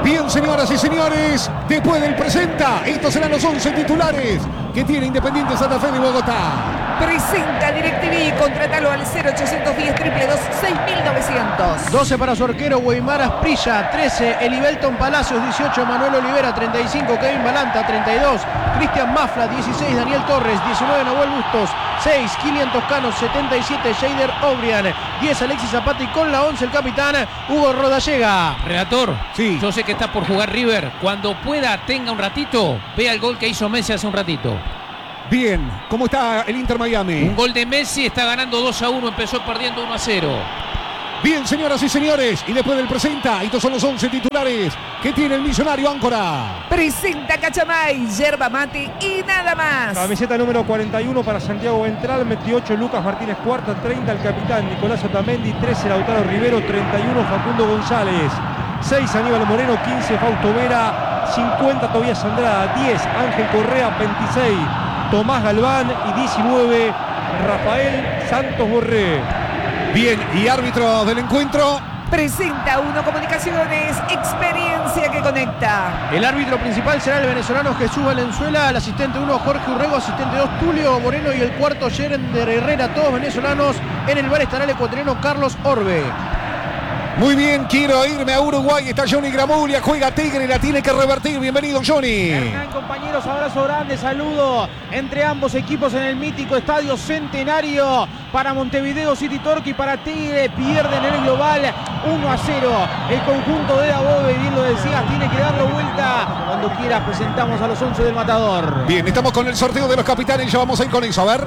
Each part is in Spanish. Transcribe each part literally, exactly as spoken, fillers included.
Bien, señoras y señores, después del presenta, estos serán los once titulares que tiene Independiente Santa Fe de Bogotá. Presenta DirecTV, contratalo al cero ochocientos diez, triple dos, seis mil novecientos. doce para su arquero Weimar Asprilla, trece Elibelton Palacios, dieciocho Manuel Olivera, treinta y cinco Kevin Balanta, treinta y dos Cristian Mafla, dieciséis Daniel Torres, diecinueve Nahuel Bustos, seis Kilian Toscano, setenta y siete Shader O'Brien, diez Alexis Zapata y con la once el capitán Hugo Rodallega. Relator, sí. Yo sé que está por jugar River. Cuando pueda, tenga un ratito, vea el gol que hizo Messi hace un ratito. Bien, ¿cómo está el Inter Miami? Un gol de Messi, está ganando dos a uno, empezó perdiendo uno a cero. Bien, señoras y señores, y después del presenta, estos son los once titulares que tiene el millonario Áncora. Presenta Cachamay, yerba mate y nada más. Camiseta número cuarenta y uno para Santiago Ventral, veintiocho Lucas Martínez Cuarta, treinta el capitán Nicolás Otamendi, trece Lautaro Rivero, treinta y uno Facundo González, seis Aníbal Moreno, quince Fausto Vera, cincuenta Tobías Andrada, diez Ángel Correa, veintiséis Tomás Galván y diecinueve Rafael Santos Borré. Bien, y árbitro del encuentro. Presenta Uno Comunicaciones, experiencia que conecta. El árbitro principal será el venezolano Jesús Valenzuela, el asistente uno Jorge Urrego, asistente dos Tulio Moreno y el cuarto Yerender Herrera, todos venezolanos. En el bar estará el ecuatoriano Carlos Orbe. Muy bien, quiero irme a Uruguay. Está Johnny Gramuglia, juega Tigre, la tiene que revertir. Bienvenido, Johnny. Hernán, compañeros, abrazo grande, saludo entre ambos equipos en el mítico Estadio Centenario. Para Montevideo City Torque y para Tigre, pierden en el global uno a cero. El conjunto de Dabove, bien lo decías, tiene que darlo vuelta. Cuando quieras presentamos a los once del Matador. Bien, estamos con el sorteo de los capitanes, ya vamos a ir con eso, a ver.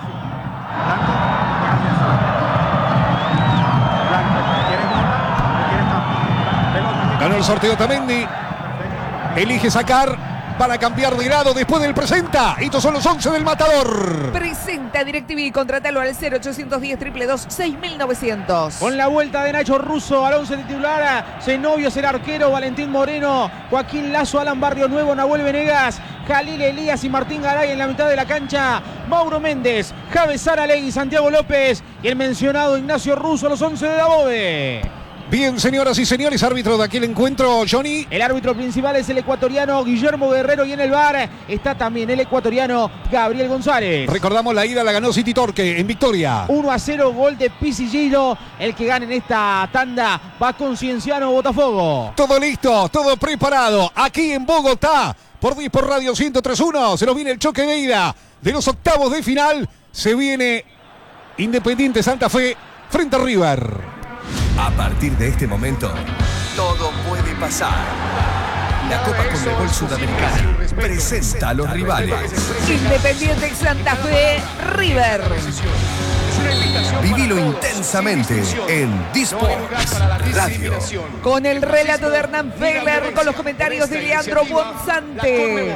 Ganó el sorteo Tamendi. Elige sacar para cambiar de grado después del presenta. Estos son los once del Matador. Presenta DirecTV, contratalo al cero ochocientos diez, triple dos, seis mil novecientos. Con la vuelta de Nacho Russo al once titular, Zenobio es el arquero, Valentín Moreno, Joaquín Lazo, Alan Barrio Nuevo, Nahuel Venegas, Jalil Elías y Martín Garay en la mitad de la cancha, Mauro Méndez, Javes Saralegui, Santiago López y el mencionado Ignacio Russo, los once de Dabove. Bien, señoras y señores, árbitro de aquel encuentro, Johnny. El árbitro principal es el ecuatoriano Guillermo Guerrero y en el V A R está también el ecuatoriano Gabriel González. Recordamos, la ida la ganó City Torque en victoria. uno a cero, gol de Pisillo. El que gane en esta tanda va con Cienciano Botafogo. Todo listo, todo preparado. Aquí en Bogotá, por diez por Radio ciento tres punto uno, se nos viene el choque de ida de los octavos de final. Se viene Independiente Santa Fe frente a River. A partir de este momento, todo puede pasar. La Copa Conmebol Sudamericana presenta a los rivales. Independiente Santa Fe, River. Vivilo intensamente en Disports Radio. Con el relato de Hernán Feller, con los comentarios de Leandro Bonzante.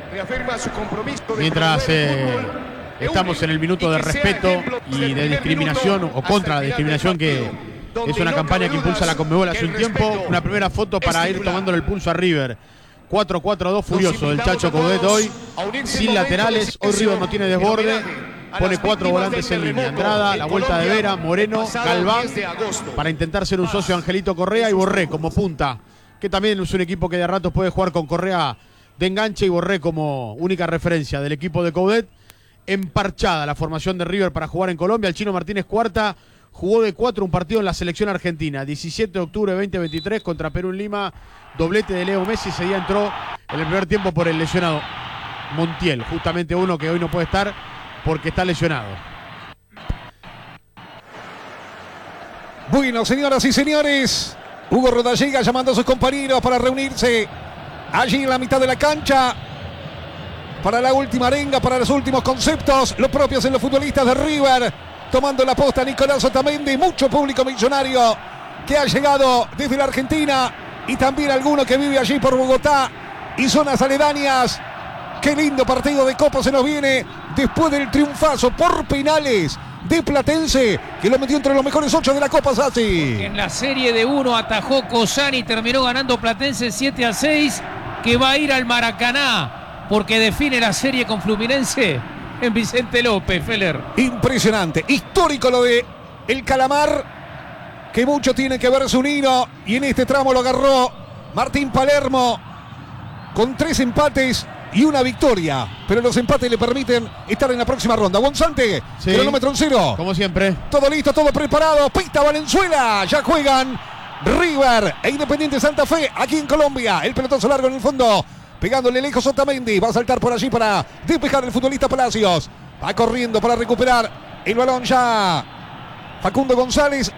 Mientras eh, estamos en el minuto de respeto y de discriminación o contra la discriminación que es una campaña que impulsa la Conmebol hace un tiempo, una primera foto para ir tomándole el pulso a River. cuatro cuatro dos furioso del Chacho Coudet hoy, sin laterales, hoy River no tiene desborde, pone cuatro volantes en línea. Andrada, la vuelta de Vera, Moreno, Galván, para intentar ser un socio Angelito Correa y Borré como punta, que también es un equipo que de ratos puede jugar con Correa de enganche y Borré como única referencia del equipo de Coudet. Emparchada la formación de River para jugar en Colombia. El Chino Martínez Cuarta jugó de cuatro un partido en la selección argentina, diecisiete de octubre de veinte veintitrés contra Perú en Lima, doblete de Leo Messi. Ese día entró en el primer tiempo por el lesionado Montiel, justamente uno que hoy no puede estar porque está lesionado. Bueno, señoras y señores, Hugo Rodallega llamando a sus compañeros para reunirse allí en la mitad de la cancha para la última arenga, para los últimos conceptos, los propios en los futbolistas de River. Tomando la posta Nicolás Otamendi, mucho público millonario que ha llegado desde la Argentina y también alguno que vive allí por Bogotá y zonas aledañas. Qué lindo partido de Copa se nos viene después del triunfazo por penales de Platense, que lo metió entre los mejores ocho de la Copa Sassi. En la serie de uno atajó Cosani y terminó ganando Platense siete a seis, que va a ir al Maracaná porque define la serie con Fluminense en Vicente López, Feller. Impresionante, histórico lo de el Calamar, que mucho tiene que ver Zunino y en este tramo lo agarró Martín Palermo con tres empates y una victoria, pero los empates le permiten estar en la próxima ronda. Gonzante, sí, cronómetro en cero. Como siempre. Todo listo, todo preparado. Pita Valenzuela. Ya juegan River e Independiente Santa Fe aquí en Colombia. El pelotazo largo en el fondo, pegándole lejos Otamendi. Va a saltar por allí para despejar el futbolista Palacios. Va corriendo para recuperar el balón ya Facundo González.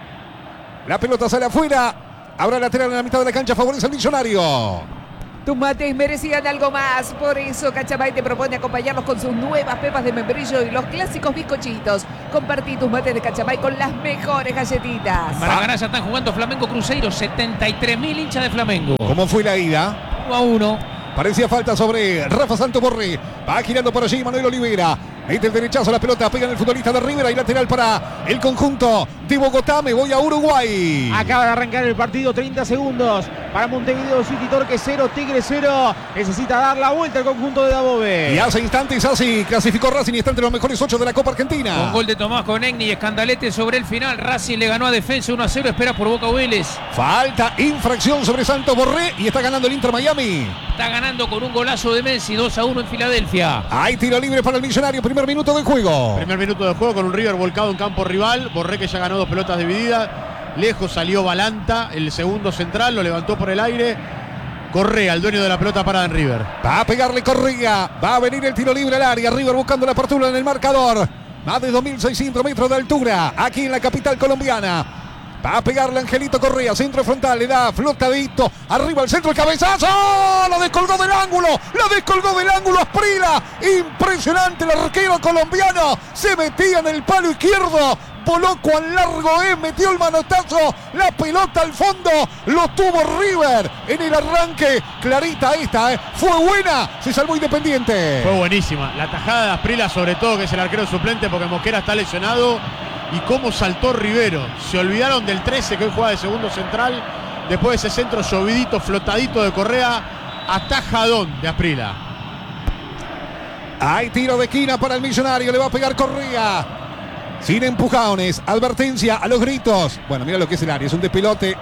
La pelota sale afuera. Habrá lateral en la mitad de la cancha. Favorece al Millonario. Tus mates merecían algo más, por eso Cachamay te propone acompañarlos con sus nuevas pepas de membrillo y los clásicos bizcochitos. Compartí tus mates de Cachamay con las mejores galletitas. Maracaná ya están jugando Flamengo Cruzeiro, setenta y tres mil hinchas de Flamengo. ¿Cómo fue la ida? uno a uno. Parecía falta sobre Rafa Santoborré. Va girando por allí Manuel Olivera. Mete el derechazo, la pelota pega en el futbolista de River. Hay lateral para el conjunto de Bogotá. Me voy a Uruguay. Acaba de arrancar el partido, treinta segundos para Montevideo City Torque cero, Tigre cero. Necesita dar la vuelta el conjunto de Dabove. Y hace instantes así clasificó Racing y está entre los mejores ocho de la Copa Argentina. Con gol de Tomás Conegni y Escandalete sobre el final. Racing le ganó a Defensa uno a cero. Espera por Boca Vélez. Falta, infracción sobre Santoborré y está ganando el Inter Miami. Está ganando con un golazo de Messi, dos a uno en Filadelfia. Hay tiro libre para el Millonario. Primer minuto de juego. Primer minuto de juego con un River volcado en campo rival. Borré que ya ganó dos pelotas divididas. Lejos salió Balanta, el segundo central, lo levantó por el aire. Correa, el dueño de la pelota parada en River. Va a pegarle Correa. Va a venir el tiro libre al área. River buscando la apertura en el marcador. Más de dos mil seiscientos metros de altura aquí en la capital colombiana. Va a pegarle Angelito Correa, centro frontal, le da flotadito, arriba al centro, el cabezazo, lo descolgó del ángulo, lo descolgó del ángulo Asprila, impresionante el arquero colombiano, se metía en el palo izquierdo, voló cuán largo es, metió el manotazo, la pelota al fondo, lo tuvo River en el arranque, clarita esta, ¿eh? Fue buena, se salvó Independiente. Fue buenísima, la tajada de Asprila sobre todo, que es el arquero suplente porque Mosquera está lesionado. Y cómo saltó Rivero. Se olvidaron del trece que hoy juega de segundo central. Después de ese centro llovidito, flotadito de Correa. Atajadón de Asprila. Hay tiro de esquina para el Millonario. Le va a pegar Correa. Sin empujones. Advertencia a los gritos. Bueno, mira lo que es el área. Es un despelote.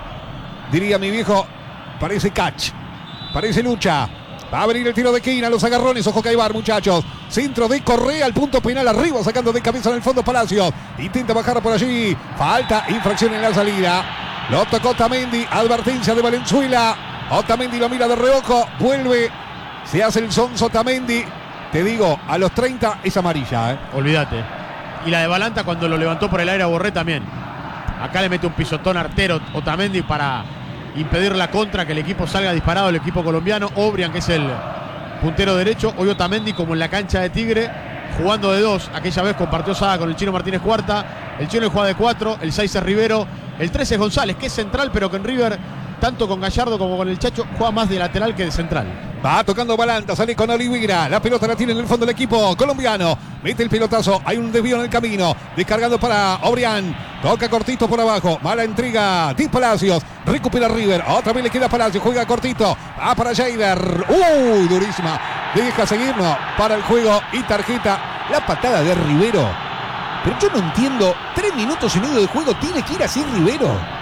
Diría mi viejo. Parece catch. Parece lucha. Va a venir el tiro de esquina, los agarrones, ojo que hay bar, muchachos. Centro de Correa, al punto penal arriba, sacando de cabeza en el fondo Palacios. Intenta bajar por allí. Falta, infracción en la salida. Lo tocó Otamendi, advertencia de Valenzuela. Otamendi lo mira de reojo, vuelve. Se hace el sonso Otamendi. Te digo, a los treinta es amarilla, ¿eh? Olvídate. Y la de Balanta cuando lo levantó por el aire a Borré también. Acá le mete un pisotón artero Otamendi para impedir la contra, que el equipo salga disparado, el equipo colombiano. Obrian, que es el puntero derecho. Hoy Otamendi, como en la cancha de Tigre, jugando de dos. Aquella vez compartió saga con el Chino Martínez Cuarta. El Chino juega de cuatro, el seis es Rivero, el trece es González, que es central, pero que en River, tanto con Gallardo como con el Chacho, juega más de lateral que de central. Va tocando Balanta, sale con Olivera. La pelota la tiene en el fondo del equipo colombiano. Mete el pelotazo, hay un desvío en el camino. Descargando para Obrian. Toca cortito por abajo. Mala entrega. Di Palacios. Recupera River. Otra vez le queda Palacios. Juega cortito. Va para Jader. Uy, durísima. Deja seguirnos para el juego y tarjeta. La patada de Rivero. Pero yo no entiendo. Tres minutos y medio de juego. Tiene que ir así Rivero.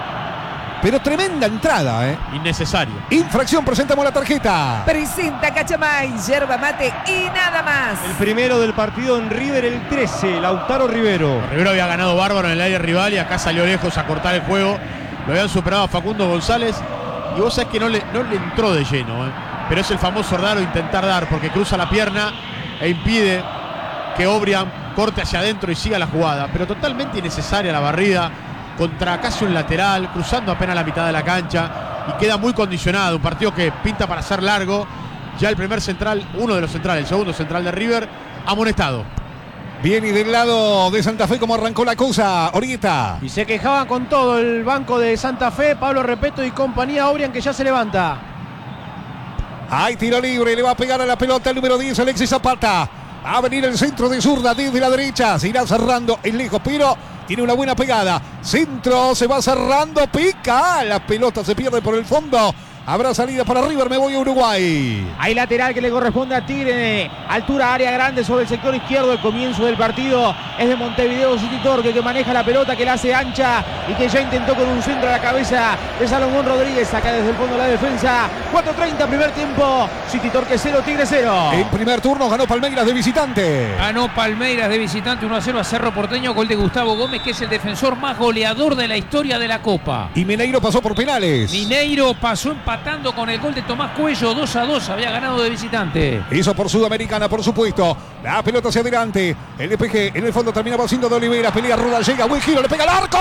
Pero tremenda entrada, ¿eh? Innecesario. Infracción, presentamos la tarjeta. Presenta Cachamay, yerba mate y nada más. El primero del partido en River, el trece, Lautaro Rivero. Rivero había ganado bárbaro en el área rival y acá salió lejos a cortar el juego. Lo habían superado a Facundo González. Y vos sabés que no le, no le entró de lleno, ¿eh? Pero es el famoso dar o intentar dar, porque cruza la pierna e impide que Obrian corte hacia adentro y siga la jugada. Pero totalmente innecesaria la barrida contra casi un lateral, cruzando apenas la mitad de la cancha y queda muy condicionado. Un partido que pinta para ser largo. Ya el primer central, uno de los centrales, el segundo central de River, amonestado. Bien, y del lado de Santa Fe, ¿cómo arrancó la cosa, Orieta? Y se quejaban con todo el banco de Santa Fe, Pablo Repeto y compañía. Obrian, que ya se levanta. Hay tiro libre, le va a pegar a la pelota el número diez, Alexis Zapata. Va a venir el centro de zurda desde la derecha, se irá cerrando el lejos, pero tiene una buena pegada. Centro, se va cerrando, pica. La pelota se pierde por el fondo. Habrá salida para River, me voy a Uruguay. Hay lateral que le corresponde a Tigre. Altura, área grande sobre el sector izquierdo. El comienzo del partido es de Montevideo City Torque, que maneja la pelota, que la hace ancha y que ya intentó con un centro a la cabeza de Salomón Rodríguez. Saca desde el fondo de la defensa. cuatro treinta primer tiempo. City Torque cero, Tigre cero. En primer turno ganó Palmeiras de visitante. Ganó Palmeiras de visitante uno a cero a Cerro Porteño. Gol de Gustavo Gómez, que es el defensor más goleador de la historia de la Copa. Y Mineiro pasó por penales. Mineiro pasó empatando con el gol de Tomás Cuello. dos a dos, había ganado de visitante. Hizo por Sudamericana, por supuesto. La pelota hacia adelante. El despeje en el fondo terminaba siendo de Olivera. Pelea Ruda, llega, buen giro, le pega al arco.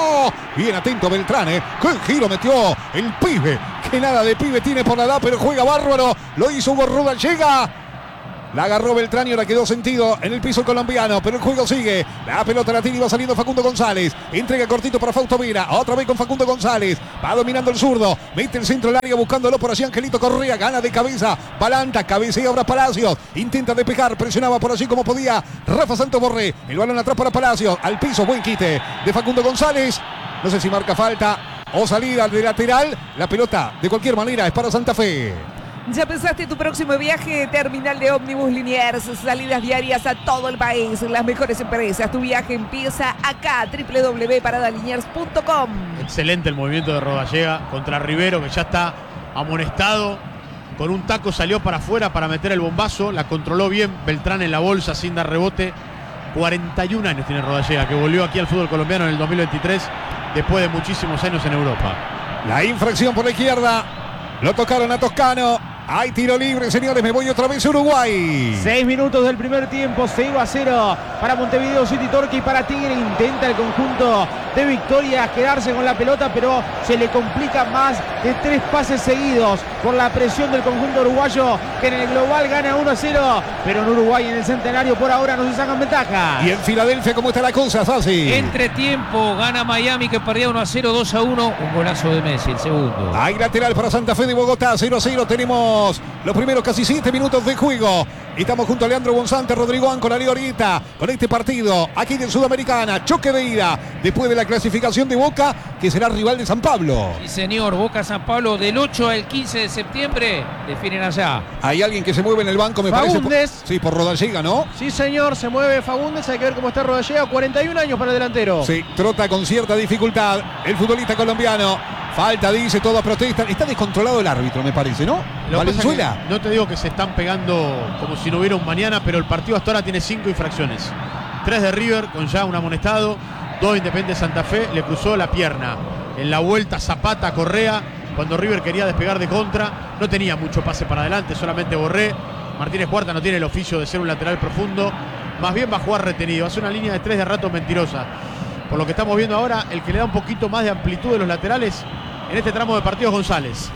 Bien atento Beltrán, ¿eh? Qué giro metió el pibe. Que nada de pibe tiene por la edad, pero juega bárbaro. Lo hizo Hugo Ruda, llega. La agarró Beltrán y ahora quedó sentido en el piso colombiano, pero el juego sigue. La pelota la tiene y va saliendo Facundo González. Entrega cortito para Fausto Vera. Otra vez con Facundo González. Va dominando el zurdo. Mete el centro del área buscándolo por allí Angelito Correa. Gana de cabeza. Balanta, cabecea ahora Palacios. Intenta despejar. Presionaba por allí como podía Rafa Santos Borré. El balón atrás para Palacios. Al piso, buen quite de Facundo González. No sé si marca falta o salida de lateral. La pelota de cualquier manera es para Santa Fe. ¿Ya pensaste tu próximo viaje? Terminal de ómnibus Liniers, salidas diarias a todo el país, las mejores empresas. Tu viaje empieza acá, doble u doble u doble u punto parada liniers punto com. Excelente el movimiento de Rodallega contra Rivero, que ya está amonestado. Con un taco salió para afuera para meter el bombazo, la controló bien Beltrán en la bolsa sin dar rebote. cuarenta y un años tiene Rodallega, que volvió aquí al fútbol colombiano en el dos mil veintitrés, después de muchísimos años en Europa. La infracción por la izquierda, lo tocaron a Toscano. Hay tiro libre, señores, me voy otra vez a Uruguay. Seis minutos del primer tiempo, cero a cero para Montevideo City Torque y para Tigre. Intenta el conjunto de Victoria quedarse con la pelota, pero se le complica más de tres pases seguidos por la presión del conjunto uruguayo, que en el global gana uno a cero, pero en Uruguay, en el Centenario, por ahora no se sacan ventaja. Y en Filadelfia, ¿cómo está la cosa, Sassi? Entre tiempo, gana Miami, que perdía uno a cero, dos a uno. Un golazo de Messi, el segundo. Hay lateral para Santa Fe de Bogotá, cero a cero. Tenemos los primeros casi siete minutos de juego. Estamos junto a Leandro Bonzante, Rodrigo Áncora, Leo ahorita con este partido aquí de Sudamericana. Choque de ida después de la clasificación de Boca, que será rival de San Pablo. Sí, señor. Boca San Pablo del ocho al quince de septiembre. Definen allá. Hay alguien que se mueve en el banco, me Faúndez. parece. Por, sí, por Rodallega, ¿no? Sí, señor, se mueve Faúndez. Hay que ver cómo está Rodallega. cuarenta y un años para el delantero. Sí, trota con cierta dificultad el futbolista colombiano. Falta, dice, todos protestan. Está descontrolado el árbitro, me parece, ¿no? Lo que pasa Valenzuela. que no te digo que se están pegando como si no hubiera un mañana, pero el partido hasta ahora tiene cinco infracciones. Tres de River con ya un amonestado, dos de Independiente Santa Fe, le cruzó la pierna. En la vuelta Zapata, Correa, cuando River quería despegar de contra, no tenía mucho pase para adelante, solamente Borré. Martínez Cuarta no tiene el oficio de ser un lateral profundo, más bien va a jugar retenido, hace una línea de tres de rato mentirosa. Por lo que estamos viendo ahora, el que le da un poquito más de amplitud de los laterales en este tramo de partidos, González.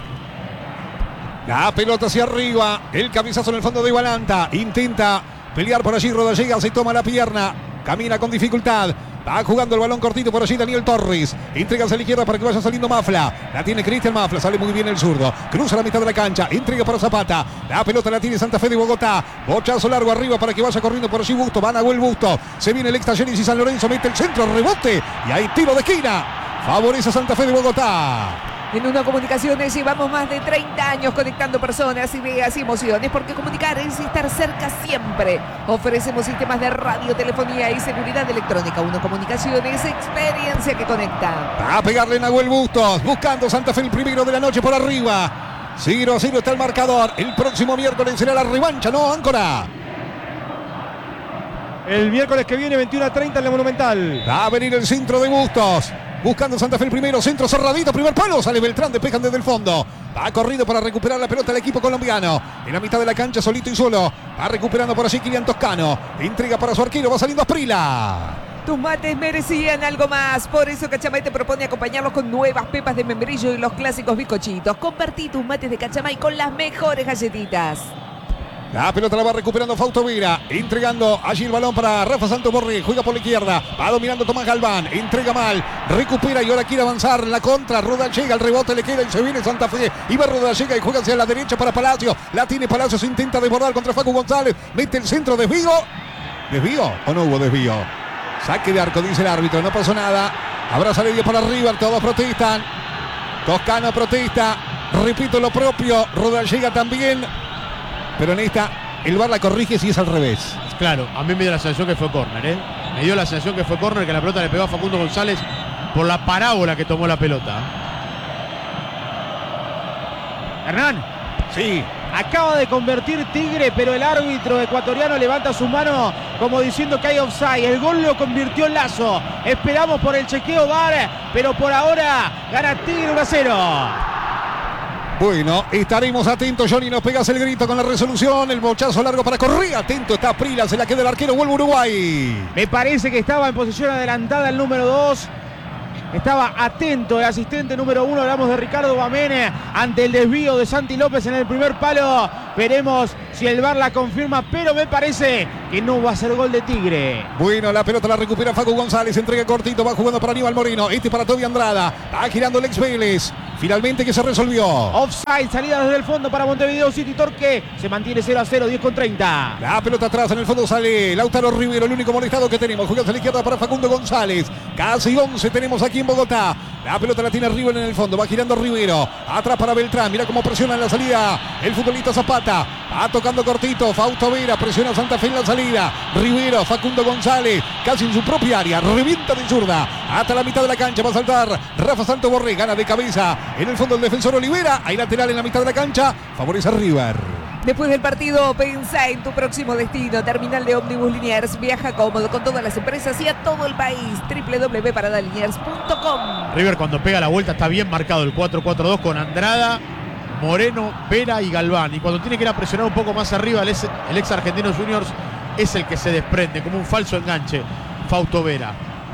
La pelota hacia arriba, el cabezazo en el fondo de Balanta. Intenta pelear por allí Rodallega, se toma la pierna, camina con dificultad. Va jugando el balón cortito por allí Daniel Torres. Entrega hacia la izquierda para que vaya saliendo Mafla. La tiene Cristian Mafla, sale muy bien el zurdo. Cruza la mitad de la cancha, entrega para Zapata. La pelota la tiene Santa Fe de Bogotá. Bochazo largo arriba para que vaya corriendo por allí Busto. Van a el Busto. Se viene el extra Genesis San Lorenzo, mete el centro, rebote. Y hay tiro de esquina. Favorece a Santa Fe de Bogotá. En Uno Comunicaciones llevamos más de treinta años conectando personas, ideas y emociones, porque comunicar es estar cerca siempre. Ofrecemos sistemas de radio, telefonía y seguridad electrónica. Uno Comunicaciones, experiencia que conecta. Va a pegarle Nahuel Bustos, buscando Santa Fe el primero de la noche por arriba. cero a cero está el marcador. El próximo miércoles será la revancha, ¿no, Áncora? El miércoles que viene, veintiuno a treinta en la Monumental. Va a venir el centro de Bustos. Buscando Santa Fe el primero, centro cerradito, primer palo, sale Beltrán, despejan desde el fondo. Va corrido para recuperar la pelota el equipo colombiano. En la mitad de la cancha, solito y solo. Va recuperando por allí Kylian Toscano. Entrega para su arquero, va saliendo Asprila. Tus mates merecían algo más. Por eso Cachamay te propone acompañarlos con nuevas pepas de membrillo y los clásicos bizcochitos. Compartí tus mates de Cachamay con las mejores galletitas. La pelota la va recuperando Fausto Vera, entregando allí el balón para Rafa Santos Borré, juega por la izquierda, va dominando Tomás Galván, entrega mal, recupera y ahora quiere avanzar la contra, Rodallega, el rebote le queda y se viene Santa Fe, y va Rodallega y juega hacia la derecha para Palacio, la tiene Palacio, se intenta desbordar contra Facu González, mete el centro, desvío, desvío o no hubo desvío, saque de arco, dice el árbitro, no pasó nada, habrá salido para River, todos protestan, Toscano protesta, Repito lo propio, Rodallega también. Pero en esta, el V A R la corrige si es al revés. Claro, a mí me dio la sensación que fue córner, ¿eh? Me dio la sensación que fue córner, que la pelota le pegó a Facundo González por la parábola que tomó la pelota. Hernán. Sí. Acaba de convertir Tigre, pero el árbitro ecuatoriano levanta su mano como diciendo que hay offside. El gol lo convirtió en Lazo. Esperamos por el chequeo V A R, pero por ahora gana Tigre uno a cero. Bueno, estaremos atentos. Johnny, nos pegas el grito con la resolución. El bochazo largo para Correa. Atento está Prila, se la queda el arquero. Vuelve Uruguay. Me parece que estaba en posición adelantada el número dos. Estaba atento el asistente número uno, hablamos de Ricardo Bamene, ante el desvío de Santi López en el primer palo. Veremos si el V A R la confirma, pero me parece que no va a ser gol de Tigre. Bueno, la pelota la recupera Facu González, entrega cortito, va jugando para Aníbal Moreno, este para Toby Andrada, va girando el ex Vélez. Finalmente que se resolvió. Offside, salida desde el fondo para Montevideo City Torque. Se mantiene cero a cero, diez con treinta. La pelota atrás, en el fondo sale Lautaro Rivero, el único molestado que tenemos. Juega hacia la izquierda para Facundo González. Casi once tenemos aquí en Bogotá. La pelota la tiene Rivero en el fondo, va girando Rivero. Atrás para Beltrán, mira cómo presiona en la salida el futbolista Zapata. Va tocando cortito, Fausto Vera, presiona Santa Fe en la salida. Rivero, Facundo González, casi en su propia área, revienta de zurda. Hasta la mitad de la cancha va a saltar Rafa Santos Borré, gana de cabeza. En el fondo el defensor Olivera, hay lateral en la mitad de la cancha, favorece a River. Después del partido, pensá en tu próximo destino. Terminal de Ómnibus Liniers. Viaja cómodo con todas las empresas y a todo el país. doble u doble u doble u punto parada liniers punto com. River cuando pega la vuelta está bien marcado el cuatro cuatro dos con Andrada, Moreno, Vera y Galván. Y cuando tiene que ir a presionar un poco más arriba, el ex, el ex Argentinos Juniors es el que se desprende como un falso enganche. Fausto Vera.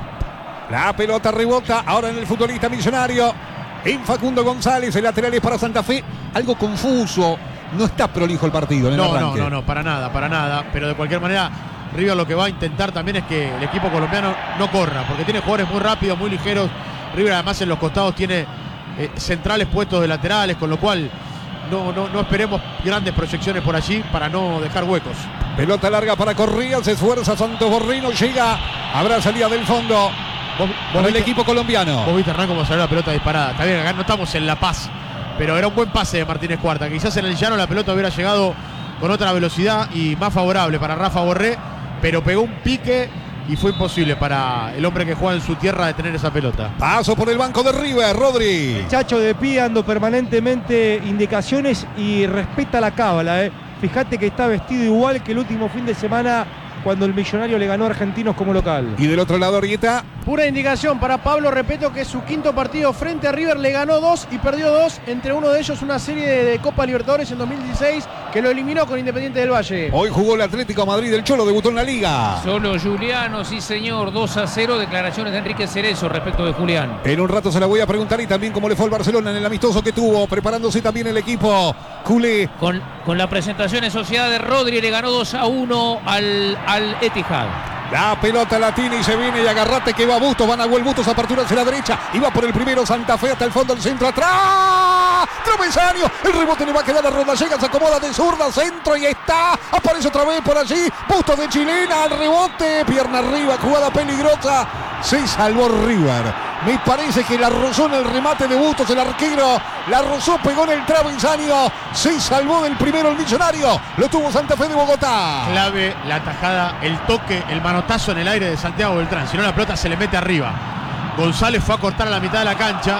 La pelota rebota ahora en el futbolista Millonario. En Facundo González, el lateral es para Santa Fe. Algo confuso. No está prolijo el partido en el no, arranque. No, no, no, para nada, para nada. Pero de cualquier manera, River lo que va a intentar también es que el equipo colombiano no corra, porque tiene jugadores muy rápidos, muy ligeros. River además en los costados tiene eh, centrales puestos de laterales, con lo cual no, no, no esperemos grandes proyecciones por allí para no dejar huecos. Pelota larga para Correa, se esfuerza Santos Borré, no llega. Habrá salida del fondo ¿Vos, por vos el viste, equipo colombiano. Vos viste, Hernán, cómo salió la pelota disparada. Está bien, acá no estamos en La Paz, pero era un buen pase de Martínez Cuarta. Quizás en el llano la pelota hubiera llegado con otra velocidad y más favorable para Rafa Borré, pero pegó un pique y fue imposible para el hombre que juega en su tierra detener esa pelota. Paso por el banco de River, Rodri. El Chacho de pie dando permanentemente indicaciones y respeta la cábala. ¿eh? Fíjate que está vestido igual que el último fin de semana cuando el Millonario le ganó a Argentinos como local. Y del otro lado, Orieta. Pura indicación para Pablo Repeto, que su quinto partido frente a River le ganó dos y perdió dos, entre uno de ellos una serie de, de Copa Libertadores en dos mil dieciséis que lo eliminó con Independiente del Valle. Hoy jugó el Atlético de Madrid, el Cholo debutó en la Liga. Solo Juliano, sí señor, dos a cero, declaraciones de Enrique Cerezo respecto de Julián. En un rato se la voy a preguntar y también cómo le fue al Barcelona en el amistoso que tuvo, preparándose también el equipo culé. Con, con la presentación en sociedad de Rodri le ganó dos a uno al, al Etihad. La pelota la tiene y se viene y agarrate que va Bustos, van a Nahuel Bustos, apertura hacia la derecha y va por el primero Santa Fe hasta el fondo, el centro atrás, travesaño, el rebote le va a quedar a Rodallega, se acomoda de zurda, centro y está, aparece otra vez por allí, Bustos de chilena, al rebote, pierna arriba, jugada peligrosa, se salvó River. Me parece que la rozó en el remate de Bustos, el arquero, la rozó, pegó en el travesaño, se salvó del primero el Millonario, lo tuvo Santa Fe de Bogotá. Clave la tajada, el toque, el manotazo en el aire de Santiago Beltrán, si no la pelota se le mete arriba. González fue a cortar a la mitad de la cancha,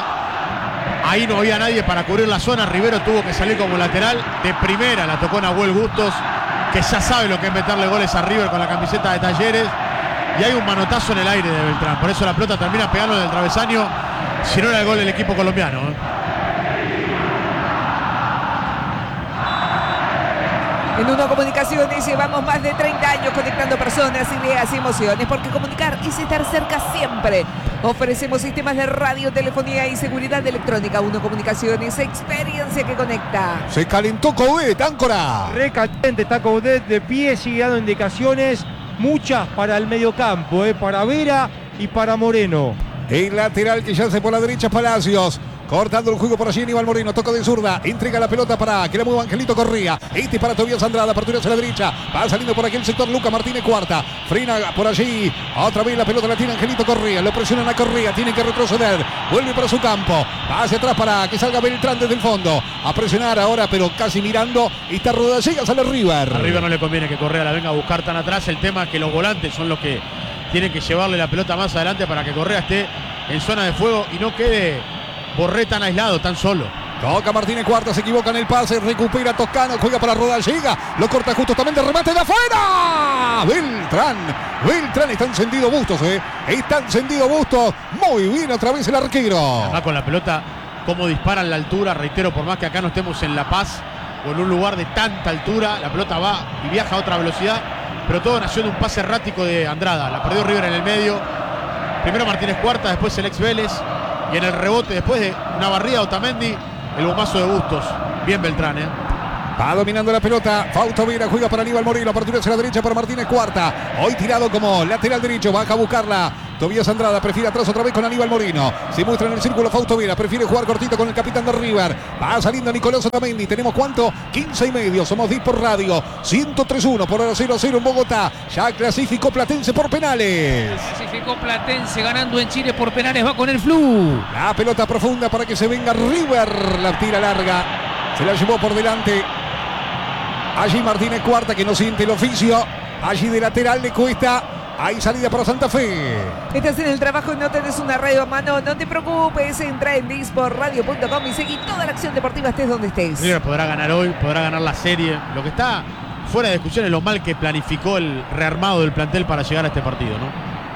ahí no había nadie para cubrir la zona, Rivero tuvo que salir como lateral, de primera la tocó Nahuel Bustos, que ya sabe lo que es meterle goles a River con la camiseta de Talleres. Y hay un manotazo en el aire de Beltrán. Por eso la pelota termina pegando en el travesaño. Si no era el gol del equipo colombiano. ¿eh? En Uno Comunicaciones llevamos más de treinta años conectando personas, ideas y emociones, porque comunicar es estar cerca siempre. Ofrecemos sistemas de radio, telefonía y seguridad electrónica. Uno Comunicaciones, experiencia que conecta. Se calentó Coudet, áncora. Recaliente está Coudet de pie, sigue dando indicaciones. Muchas para el mediocampo, eh, para Vera y para Moreno. El lateral que ya hace por la derecha Palacios. Cortando el juego por allí Aníbal Moreno, toco de zurda, entrega la pelota para que la mueva Angelito Correa. Este para Tobías Andrada, apertura hacia la derecha, va saliendo por aquí el sector Lucas Martínez Cuarta, frena por allí, otra vez la pelota la tiene Angelito Correa, lo presionan a Correa, tiene que retroceder, vuelve para su campo, va hacia atrás para que salga Beltrán desde el fondo, a presionar ahora pero casi mirando, y está Rodallega, sale River. A River no le conviene que Correa la venga a buscar tan atrás, el tema es que los volantes son los que tienen que llevarle la pelota más adelante para que Correa esté en zona de fuego y no quede Borré tan aislado, tan solo. Toca Martínez Cuarta, se equivoca en el pase, recupera Toscano, juega para Rodallega, lo corta justamente, remate de afuera. Beltrán, Beltrán está encendido Bustos, eh. Está encendido Bustos, muy bien otra vez el arquero. Acá con la pelota, cómo disparan la altura, reitero, por más que acá no estemos en La Paz o en un lugar de tanta altura, la pelota va y viaja a otra velocidad, pero todo nació de un pase errático de Andrada, la perdió River en el medio, primero Martínez Cuarta, después el ex Vélez. Y en el rebote, después de una barrida de Otamendi, el bombazo de Bustos. Bien Beltrán, ¿eh? Va dominando la pelota. Fausto Vera juega para Aníbal Moreno. Apertura hacia la derecha para Martínez Cuarta. Hoy tirado como lateral derecho. Baja a buscarla. Tobías Andrada prefiere atrás otra vez con Aníbal Moreno. Se muestra en el círculo Fausto Vera. Prefiere jugar cortito con el capitán de River. Va saliendo Nicolás Otamendi. ¿Tenemos cuánto? quince y medio. Somos diez por radio. ciento tres uno por ahora cero a cero en Bogotá. Ya clasificó Platense por penales. Clasificó Platense ganando en Chile por penales. Va con el Flu. La pelota profunda para que se venga River. La tira larga. Se la llevó por delante. Allí Martínez Cuarta que no siente el oficio. Allí de lateral le cuesta. Hay salida para Santa Fe. Estás en el trabajo y no tenés una radio a mano. No te preocupes. Entra en disporradio punto com y seguí toda la acción deportiva estés donde estés. River podrá ganar hoy, podrá ganar la serie. Lo que está fuera de discusión es lo mal que planificó el rearmado del plantel para llegar a este partido, ¿no?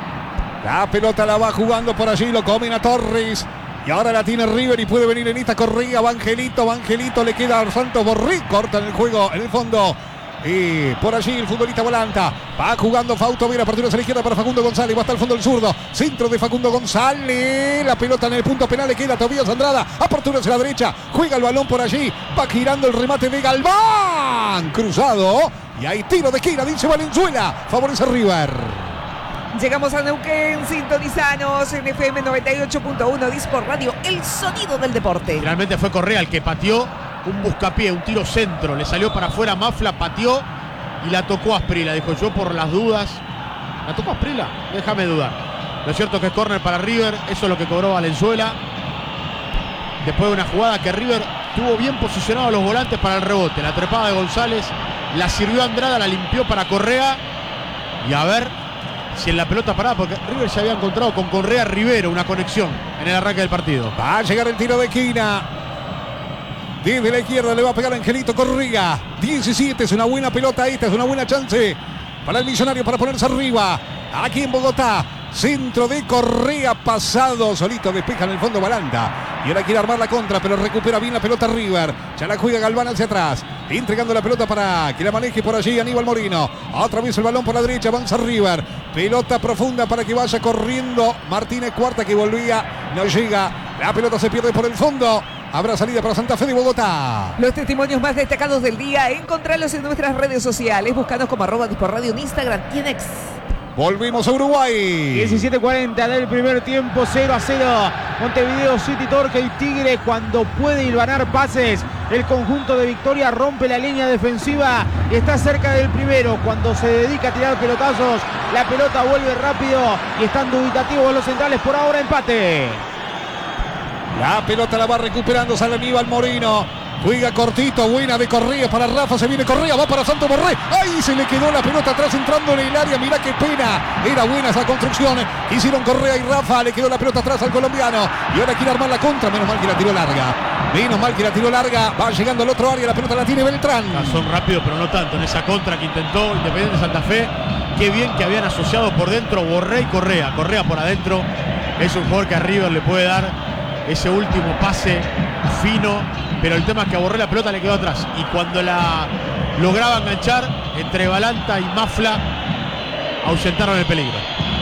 La pelota la va jugando por allí. Lo comen a Torres. Y ahora la tiene River y puede venir en esta Correa. Vangelito, Vangelito le queda a Santos Borré. Cortan el juego en el fondo. Y por allí el futbolista Volanta. Va jugando Fausto Vera. Apertura hacia la izquierda para Facundo González. Va hasta el fondo el zurdo. Centro de Facundo González. La pelota en el punto penal. Le queda a Tobías Andrada. Apertura hacia la derecha. Juega el balón por allí. Va girando el remate de Galván. Cruzado. Y hay tiro de esquina. Dice Valenzuela. Favorece a River. Llegamos a Neuquén, sintonizanos en F M noventa y ocho punto uno, Dispor Radio, el sonido del deporte. Finalmente fue Correa el que pateó un buscapié, un tiro centro, le salió para afuera Mafla, pateó y la tocó Asprila. Dijo yo por las dudas, ¿la tocó Asprila? Déjame dudar. Lo cierto es que es córner para River, eso es lo que cobró Valenzuela. Después de una jugada que River tuvo bien posicionados los volantes para el rebote. La trepada de González, la sirvió Andrada, la limpió para Correa. Y a ver si en la pelota parada, porque River ya había encontrado con Correa Rivero una conexión en el arranque del partido. Va a llegar el tiro de esquina. Desde la izquierda le va a pegar Angelito Correa. diecisiete, es una buena pelota esta, es una buena chance para el Millonario para ponerse arriba. Aquí en Bogotá. Centro de Correa pasado. Solito despeja en el fondo Balanta. Y ahora quiere armar la contra, pero recupera bien la pelota River. Ya la juega Galván hacia atrás. Entregando la pelota para que la maneje por allí Aníbal Moreno. Otra vez el balón por la derecha. Avanza River. Pelota profunda para que vaya corriendo Martínez Cuarta que volvía. No llega. La pelota se pierde por el fondo. Habrá salida para Santa Fe de Bogotá. Los testimonios más destacados del día, encontralos en nuestras redes sociales. Búscanos como arroba Disporradio en Instagram y en X. Volvimos a Uruguay. diecisiete cuarenta del primer tiempo, cero a cero. Montevideo City Torque y Tigre cuando puede hilvanar pases. El conjunto de Victoria rompe la línea defensiva y está cerca del primero. Cuando se dedica a tirar pelotazos, la pelota vuelve rápido y están dubitativos los centrales. Por ahora empate. La pelota la va recuperando, sale Aníbal Moreno. Juega cortito, buena de Correa para Rafa, se viene Correa, va para Santos Borré. Ahí se le quedó la pelota atrás entrando en el área, mirá qué pena. Era buena esa construcción. Hicieron Correa y Rafa, le quedó la pelota atrás al colombiano. Y ahora quiere armar la contra, menos mal que la tiró larga. Menos mal que la tiró larga, va llegando al otro área, la pelota la tiene Beltrán. Son rápido, pero no tanto en esa contra que intentó Independiente de Santa Fe. Qué bien que habían asociado por dentro Borré y Correa. Correa por adentro, es un jugador que a River le puede dar ese último pase fino, pero el tema es que a Borré la pelota le quedó atrás y cuando la lograba enganchar entre Balanta y Mafla ahuyentaron el peligro.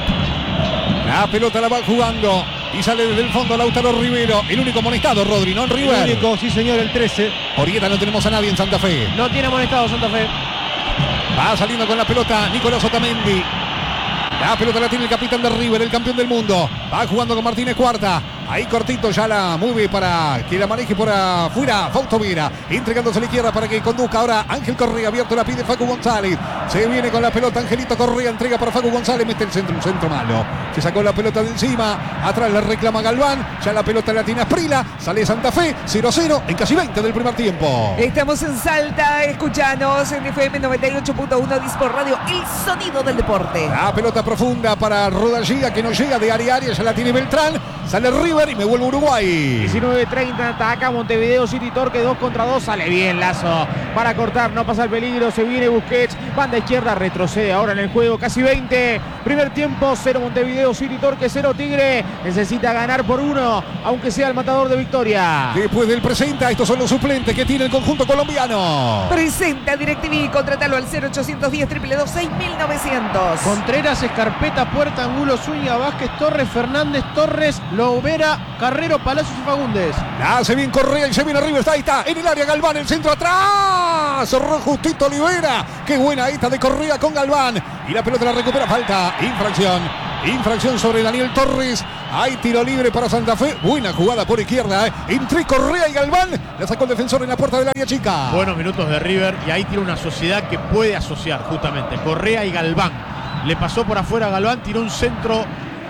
La pelota la va jugando y sale desde el fondo Lautaro Rivero, el único amonestado, Rodri, ¿no? En River. El único, sí señor, el trece. Orieta no tenemos a nadie en Santa Fe. No tiene amonestado Santa Fe. Va saliendo con la pelota Nicolás Otamendi. La pelota la tiene el capitán de River, el campeón del mundo. Va jugando con Martínez Cuarta. Ahí cortito ya la mueve para que la maneje por afuera. Fausto Vera entregándose a la izquierda para que conduzca ahora Ángel Correa. Abierto la pide Facu González. Se viene con la pelota Angelito Correa. Entrega para Facu González. Mete el centro, un centro malo. Se sacó la pelota de encima. Atrás la reclama Galván. Ya la pelota la tiene Asprila. Sale Santa Fe. cero a cero en casi veinte del primer tiempo. Estamos en Salta. Escuchanos en F M noventa y ocho punto uno Dispor Radio. El sonido del deporte. La pelota profunda para Rodallega que no llega de área a área. Ya la tiene Beltrán. Sale River y me vuelvo a Uruguay. diecinueve treinta, ataca Montevideo City Torque, dos contra dos, sale bien Lazo para cortar, no pasa el peligro, se viene Busquets, banda izquierda, retrocede ahora en el juego, casi veinte, primer tiempo, cero Montevideo City Torque, cero Tigre, necesita ganar por uno, aunque sea el matador de Victoria. Después del presenta, estos son los suplentes que tiene el conjunto colombiano. Presenta DirecTV, contratalo al cero ochocientos diez, triple dos, seis mil novecientos. Contreras, Escarpeta, Puerta, Angulo, Zúñiga, Vázquez, Torres, Fernández, Torres, Lovera, Carrero, Palacios y Fagundes. La hace bien Correa y se viene arriba. Está, ahí está, en el área Galván, el centro atrás. Cerró justito Olivera. Qué buena esta de Correa con Galván. Y la pelota la recupera, falta, infracción. Infracción sobre Daniel Torres. Hay tiro libre para Santa Fe. Buena jugada por izquierda. ¿eh? Entre Correa y Galván. La sacó el defensor en la puerta del área chica. Buenos minutos de River. Y ahí tiene una sociedad que puede asociar justamente Correa y Galván. Le pasó por afuera a Galván. Tiró un centro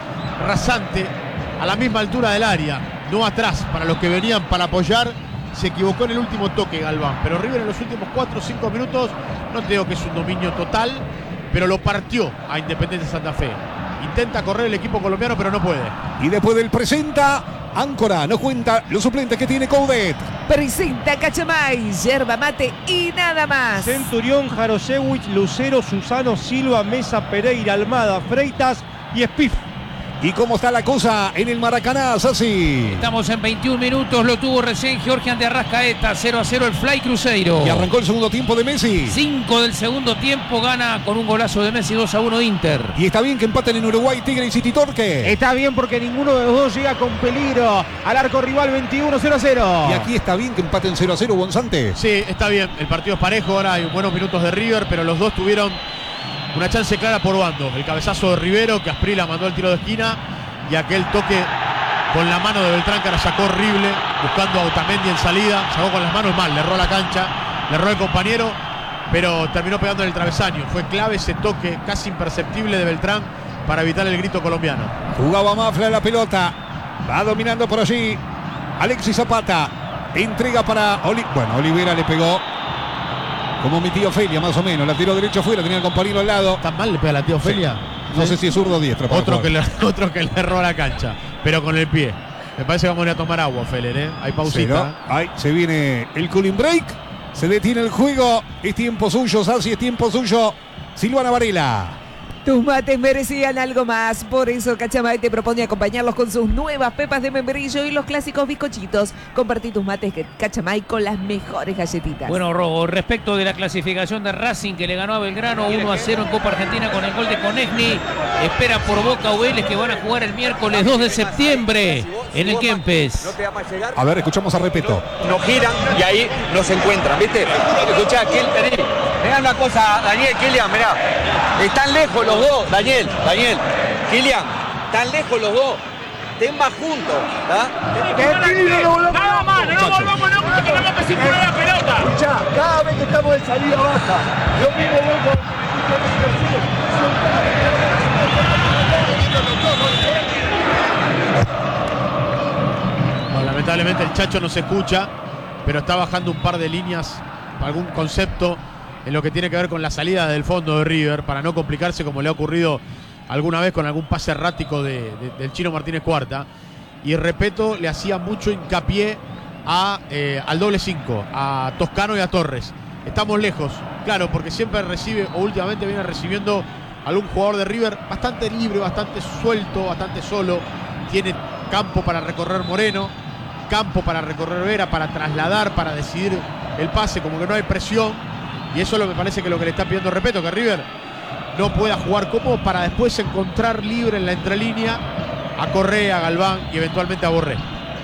rasante a la misma altura del área. No atrás para los que venían para apoyar. Se equivocó en el último toque Galván. Pero River en los últimos cuatro o cinco minutos, no te digo que es un dominio total, pero lo partió a Independiente Santa Fe. Intenta correr el equipo colombiano, pero no puede. Y después del presenta, Áncora no cuenta los suplentes que tiene Coudet. Presenta Cachamay, yerba mate y nada más. Centurión, Jarosewicz, Lucero, Susano, Silva, Mesa, Pereira, Almada, Freitas y Espif. ¿Y cómo está la cosa en el Maracaná, Sassi? Estamos en veintiún minutos, lo tuvo recién Georgian de Arrascaeta, cero a cero el Fly Cruzeiro. Y arrancó el segundo tiempo de Messi. cinco del segundo tiempo, gana con un golazo de Messi, dos a uno Inter. Y está bien que empaten en Uruguay Tigre y City Torque. Está bien porque ninguno de los dos llega con peligro al arco rival, veintiuno cero a cero. Y aquí está bien que empaten cero a cero, Gonzante. Sí, está bien, el partido es parejo, ahora hay buenos minutos de River, pero los dos tuvieron una chance clara por bando. El cabezazo de Rivero, que Asprila mandó el tiro de esquina, y aquel toque con la mano de Beltrán, que la sacó horrible, buscando a Otamendi en salida, sacó con las manos mal, le erró la cancha, le erró el compañero, pero terminó pegando en el travesaño. Fue clave ese toque casi imperceptible de Beltrán para evitar el grito colombiano. Jugaba Mafla la pelota, va dominando por allí Alexis Zapata, entrega para Oli... bueno, Olivera le pegó como mi tía Ofelia, más o menos, la tiró derecho afuera, tenía el compañero al lado. ¿Tan mal le pega la tía Ofelia? Sí. No sé si es zurdo o diestro. Otro que, le, otro que le erró la cancha, pero con el pie. Me parece que vamos a ir a tomar agua, Feller, ¿eh? Hay pausita. Sí, ¿no? Ahí se viene el cooling break. Se detiene el juego. Es tiempo suyo, Sassi, es tiempo suyo. Silvana Varela. Tus mates merecían algo más, por eso Cachamay te propone acompañarlos con sus nuevas pepas de membrillo y los clásicos bizcochitos. Compartí tus mates Cachamay con las mejores galletitas. Bueno, Robo, respecto de la clasificación de Racing, que le ganó a Belgrano uno a cero en Copa Argentina con el gol de Conegni, espera por Boca o Vélez, que van a jugar el miércoles dos de septiembre en el Kempes. A ver, escuchamos a Repeto. Nos giran y ahí nos encuentran, ¿viste? Escuchá, mirá una cosa, Daniel, Kylian, mirá. Están lejos los dos, Daniel, Daniel, Kylian, tan lejos los dos, estén más juntos, Nada más, no nos volvamos locos porque tenemos que circular la pelota. Escuchá, cada vez que estamos en salida baja, lo mismo vos Bueno, lamentablemente el Chacho no se escucha, pero está bajando un par de líneas, algún concepto en lo que tiene que ver con la salida del fondo de River, para no complicarse como le ha ocurrido alguna vez con algún pase errático de, de, del Chino Martínez Cuarta. Y Repeto le hacía mucho hincapié a, eh, al doble cinco, a Toscano y a Torres. Estamos lejos, claro, porque siempre recibe, o últimamente viene recibiendo algún jugador de River bastante libre, bastante suelto, bastante solo. Tiene campo para recorrer Moreno, campo para recorrer Vera, para trasladar, para decidir el pase, como que no hay presión. Y eso es lo que me parece que lo que le está pidiendo Repeto, que River no pueda jugar cómodo para después encontrar libre en la entrelínea a Correa, a Galván y eventualmente a Borré.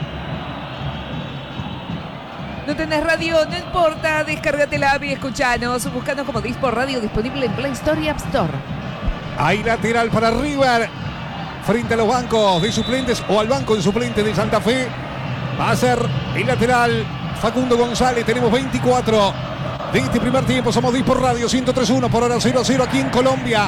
No tenés radio, no importa, descárgate la app y escuchanos. Buscanos como Dispor Radio, disponible en Play Store y App Store. Hay lateral para River. frente a los bancos de suplentes o al banco de suplentes de Santa Fe. Va a ser el lateral Facundo González. Tenemos veinticuatro de este primer tiempo. Somos diez por radio, ciento tres punto uno por hora, cero a cero aquí en Colombia.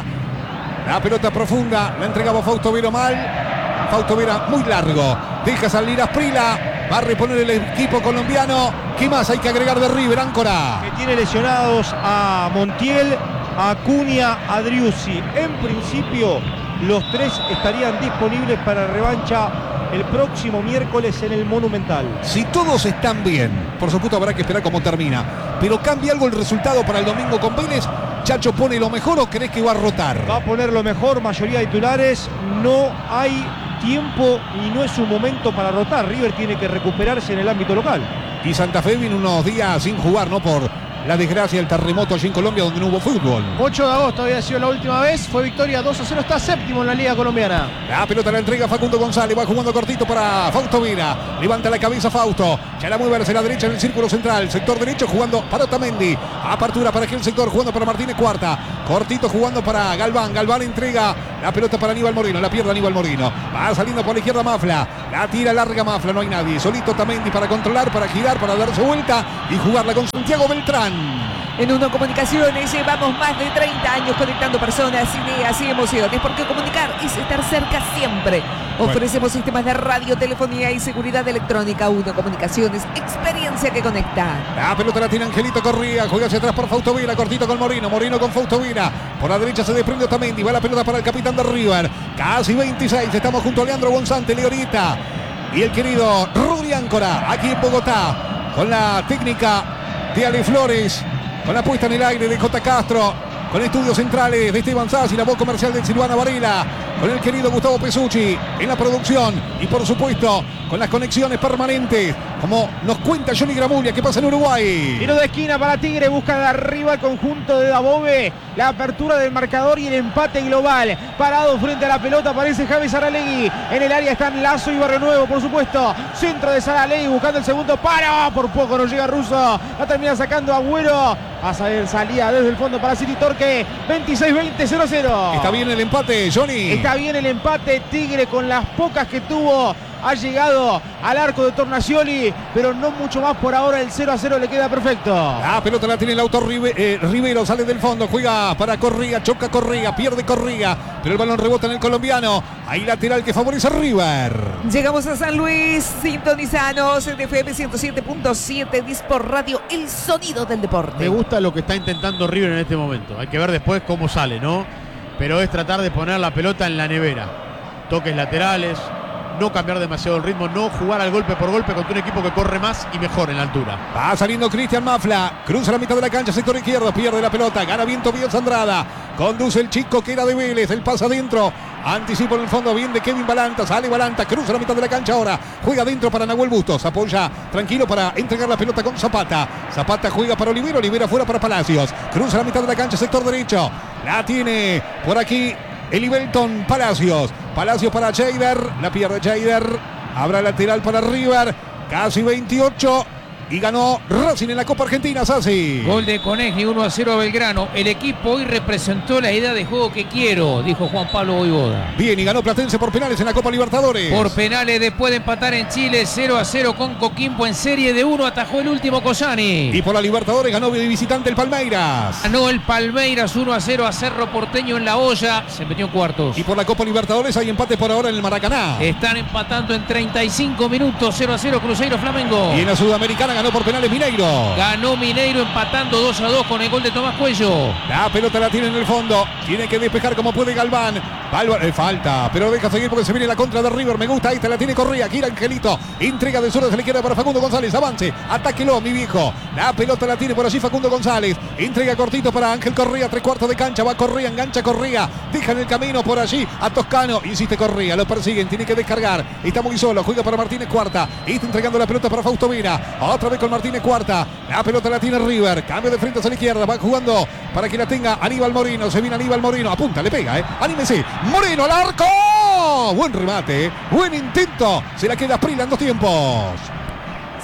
La pelota profunda, la entregaba Fausto Vera mal. Fausto Vera muy largo. Deja salir a Asprilla. Va a reponer el equipo colombiano. ¿Qué más hay que agregar de River, Áncora? Que tiene lesionados a Montiel, a Acuña, a Driussi. En principio, los tres estarían disponibles para revancha el próximo miércoles en el Monumental. Si todos están bien, por supuesto habrá que esperar cómo termina, pero ¿cambia algo el resultado para el domingo con Vélez? ¿Chacho pone lo mejor o crees que va a rotar? Va a poner lo mejor, mayoría de titulares. No hay tiempo y no es su momento para rotar. River tiene que recuperarse en el ámbito local. Y Santa Fe viene unos días sin jugar, ¿no? Por la desgracia del terremoto allí en Colombia donde no hubo fútbol. ocho de agosto había sido la última vez, fue victoria dos a cero, está séptimo en la Liga Colombiana. La pelota la entrega Facundo González, va jugando cortito para Fausto Vera. Levanta la cabeza Fausto, ya la mueve hacia la derecha en el círculo central, sector derecho jugando para Otamendi. Apertura para aquel sector jugando para Martínez Cuarta. Cortito jugando para Galván, Galván entrega la pelota para Aníbal Moreno, la pierde Aníbal Moreno. Va saliendo por la izquierda Mafla, la tira larga Mafla, no hay nadie. Solito Otamendi para controlar, para girar, para darse vuelta y jugarla con Santiago Beltrán. En Uno Comunicaciones llevamos más de treinta años conectando personas, ideas y emociones, porque comunicar es estar cerca siempre. Ofrecemos bueno. sistemas de radio, telefonía y seguridad electrónica. Uno Comunicaciones, experiencia que conecta. La pelota la tiene Angelito Correa, juega hacia atrás por Fausto Vera, cortito con Moreno, Moreno con Fausto Vera. Por la derecha se desprende Otamendi, va la pelota para el capitán de River. Casi veintiséis, estamos junto a Leandro Gonzante, Leorita y el querido Rudy Áncora, aquí en Bogotá, con la técnica de Ale Flores. Con la puesta en el aire de J. Castro, con estudios centrales de Esteban Sass y la voz comercial de Silvana Varela, con el querido Gustavo Pesucci en la producción y por supuesto con las conexiones permanentes, como nos cuenta Johnny Gramulia, que pasa en Uruguay. Tiro de esquina para Tigre, busca de arriba el conjunto de Dabove, la apertura del marcador y el empate global. Parado frente a la pelota aparece Javi Saralegui, en el área están Lazo y Barrio Nuevo, por supuesto. Centro de Saralegui buscando el segundo, para, por poco no llega Russo, la termina sacando Agüero. A salir, salía desde el fondo para City Torque, veintiséis veinte, cero a cero. Está bien el empate, Johnny. Está bien el empate, Tigre con las pocas que tuvo ha llegado al arco de Tornacioli, pero no mucho más por ahora. El cero a cero le queda perfecto. La pelota la tiene el auto Rive, eh, Rivero, sale del fondo, juega para Correa, choca Correa, pierde Correa, pero el balón rebota en el colombiano. Ahí lateral que favorece a River. Llegamos a San Luis, sintonizanos en F M ciento siete punto siete, Dispor Radio, el sonido del deporte. Me gusta lo que está intentando River en este momento. Hay que ver después cómo sale, ¿no? Pero es tratar de poner la pelota en la nevera. Toques laterales, no cambiar demasiado el ritmo, no jugar al golpe por golpe contra un equipo que corre más y mejor en la altura. Va saliendo Cristian Mafla, cruza la mitad de la cancha, sector izquierdo, pierde la pelota, gana bien Tobias Andrada, conduce el chico que era de Vélez, el pasa adentro, anticipo en el fondo, bien de Kevin Balanta, sale Balanta, cruza la mitad de la cancha ahora, juega adentro para Nahuel Bustos, apoya tranquilo para entregar la pelota con Zapata, Zapata juega para Olivero, Olivero fuera para Palacios, cruza la mitad de la cancha, sector derecho, la tiene por aquí Elibelton Palacios, Palacios para Jader, la pierde Jader, habrá lateral para River, casi veintiocho y ganó Racing en la Copa Argentina, Sassi. Gol de Conegni, uno a cero a Belgrano. El equipo hoy representó la idea de juego que quiero, dijo Juan Pablo Voivoda. Bien, y ganó Platense por penales en la Copa Libertadores. Por penales, después de empatar en Chile, cero a cero con Coquimbo en serie de uno, atajó el último Cosani. Y por la Libertadores ganó de visitante el Palmeiras. Ganó el Palmeiras uno a cero a Cerro Porteño en la olla, se metió en cuartos. Y por la Copa Libertadores hay empate por ahora en el Maracaná. Están empatando en treinta y cinco minutos, cero a cero Cruzeiro Flamengo. Y en la Sudamericana ganó por penales Mineiro. Ganó Mineiro empatando dos a dos con el gol de Tomás Cuello. La pelota la tiene en el fondo. Tiene que despejar como puede Galván. Balba, eh, falta, pero deja seguir porque se viene la contra de River. Me gusta, ahí te la tiene Correa. Gira Angelito. Entrega de zurda a la izquierda para Facundo González. Avance, atáquelo, mi viejo. La pelota la tiene por allí Facundo González. Entrega cortito para Ángel Correa. Tres cuartos de cancha. Va Correa, engancha Correa. Deja en el camino por allí a Toscano. Insiste Correa, lo persiguen. Tiene que descargar. Está muy solo. Juega para Martínez Cuarta. Está entregando la pelota para Fausto Vera. Otra vez con Martínez Cuarta. La pelota la tiene River. Cambio de frente hacia la izquierda. Va jugando para que la tenga Aníbal Moreno. Se viene Aníbal Moreno. Apunta, le pega, ¿eh? Anímese. Moreno al arco. Buen remate. ¿eh? Buen intento. Se la queda Asprilla en dos tiempos.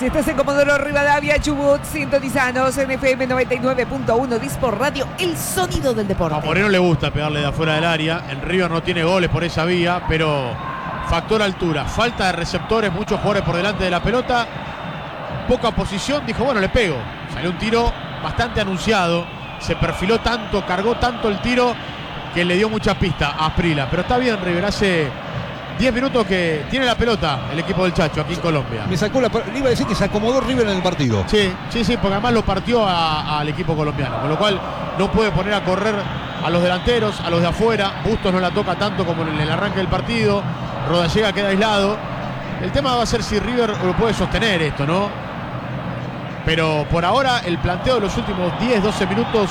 Si estás en Comodoro Rivadavia, Chubut, sintonizanos en F M noventa y nueve punto uno, Dispor Radio, el sonido del deporte. A Moreno le gusta pegarle de afuera del área. En River no tiene goles por esa vía, pero factor altura, falta de receptores, muchos jugadores por delante de la pelota, poca posición, dijo, bueno, le pego. Salió un tiro bastante anunciado, se perfiló tanto, cargó tanto el tiro que le dio mucha pista a Asprila. Pero está bien, River, hace diez minutos que tiene la pelota el equipo del Chacho aquí en Colombia. Me sacó la, le iba a decir que se acomodó River en el partido. Sí, sí, sí, porque además lo partió al equipo colombiano, con lo cual no puede poner a correr a los delanteros, a los de afuera. Bustos no la toca tanto como en el arranque del partido. Rodallega queda aislado. El tema va a ser si River lo puede sostener esto, ¿no? Pero por ahora el planteo de los últimos diez, doce minutos